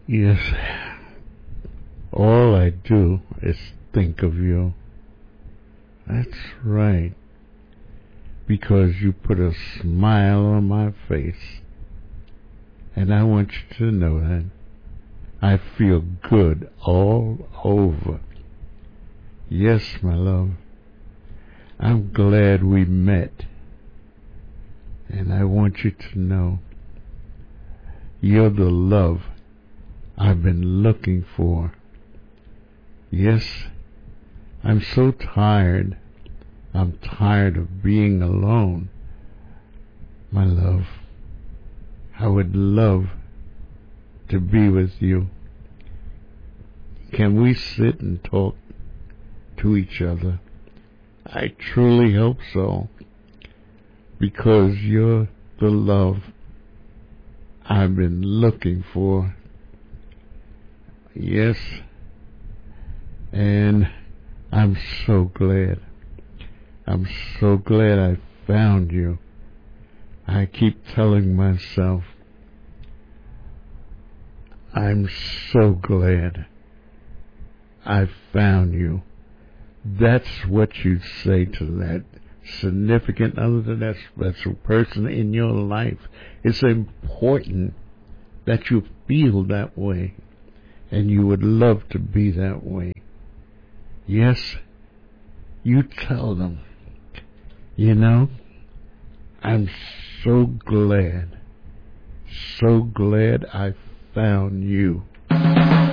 Yes, all I do is think of you. That's right, because you put a smile on my face, and I want you to know that. I feel good all over. Yes, my love, I'm glad we met, and I want you to know you're the love I've been looking for. Yes, I'm so tired. I'm tired of being alone. My love, I would love to be with you. Can we sit and talk to each other? I truly hope so, because you're the love I've been looking for. Yes, and I'm so glad. I'm so glad I found you. I keep telling myself, I'm so glad I found you. That's what you say to that significant other, that special person in your life. It's important that you feel that way, and you would love to be that way. Yes, you tell them, you know, I'm so glad I found you.